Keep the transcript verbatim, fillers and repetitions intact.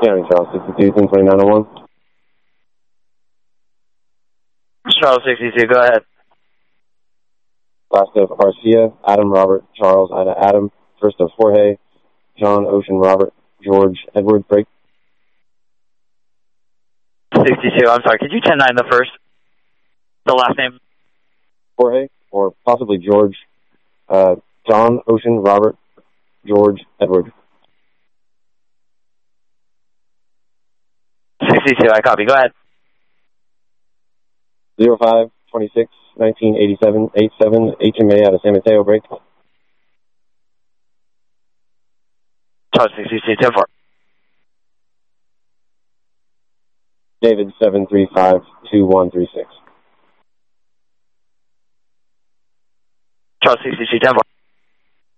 County, Charles sixty-two, ten twenty-nine oh one. Charles sixty-two, go ahead. Last of Garcia, Adam, Robert, Charles, Ida, Adam. First of Jorge, John, Ocean, Robert, George, Edward, break. sixty-two, I'm sorry, could you ten nine the first? The last name? Jorge, or possibly George, uh, John, Ocean, Robert, George, Edward. sixty-two, I copy, go ahead. zero five, twenty-six, nineteen eighty-seven, eighty-seven, H M A out of San Mateo, break. Charles sixty-two, ten four. David, seven three five, two one three six. Charles sixty-two, ten four.